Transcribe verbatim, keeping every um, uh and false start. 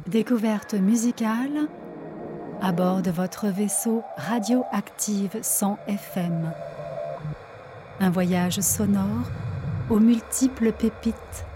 Découverte musicale à bord de votre vaisseau radioactive cent F M. Un voyage sonore aux multiples pépites